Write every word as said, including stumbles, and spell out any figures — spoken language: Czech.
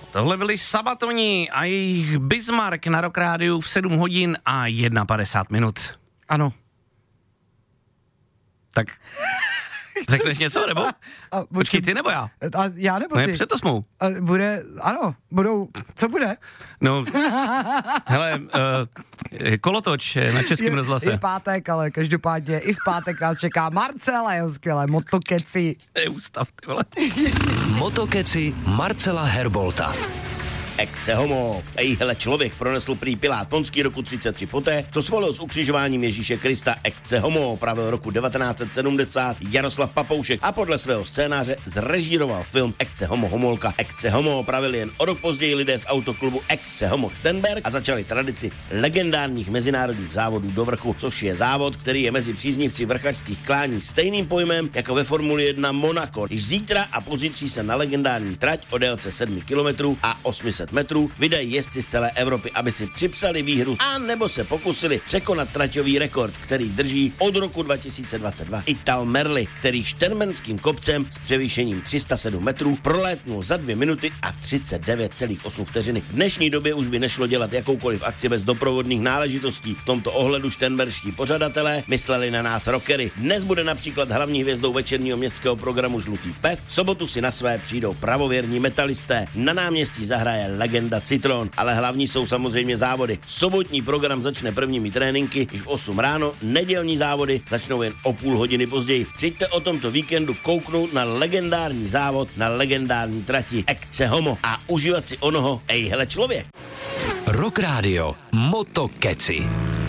Tohle byli Sabatoni a jejich Bismarck na Rock Rádiu v sedm hodin a padesát jedna minut. Ano. Tak řekneš něco, nebo? A, Počkej, ty nebo já? A já nebo ty? No je před osmou. A bude, ano, budou, co bude? No, hele, uh, kolotoč na Českém rozhlase. Je pátek, ale každopádně i v pátek nás čeká Marcela, jeho skvělé motokeci. To je ústav, ty vole. Motokeci Marcela Herbolta. Ecce homo. Ejhle člověk pronesl prý Pilát Ponský roku třicet tři poté, co svolil s ukřižováním Ježíše Krista. Ecce homo pravil roku devatenáct set sedmdesát Jaroslav Papoušek a podle svého scénáře zrežíroval film Ecce homo homolka. Ecce homo pravili jen o rok později lidé z autoklubu Ecce homo Chtenberg a začali tradici legendárních mezinárodních závodů do vrchu, což je závod, který je mezi příznivci vrchařských klání stejným pojmem jako ve Formuli jedna Monaco. Již zítra a pozítří se na legendární trať o délce sedm kilometrů a osm set metrů vydají jezdci z celé Evropy, aby si připsali výhru a nebo se pokusili překonat traťový rekord, který drží od roku dva tisíce dvacet dva Ital Merli, který šternberským kopcem s převýšením tři sta sedm metrů prolétnul za dvě minuty a třicet devět celá osm vteřiny. V dnešní době už by nešlo dělat jakoukoliv akci bez doprovodných náležitostí. V tomto ohledu šternberští pořadatelé mysleli na nás rockery. Dnes bude například hlavní hvězdou večerního městského programu Žlutý pes. V sobotu si na své přijdou pravověrní metalisté. Na náměstí zahraje legenda Citron, ale hlavní jsou samozřejmě závody. Sobotní program začne prvními tréninky již v osm ráno, nedělní závody začnou jen o půl hodiny později. Přijďte o tomto víkendu kouknout na legendární závod na legendární trati Ecce homo a užívat si onoho ejhle člověk. Rock Radio Motokeci.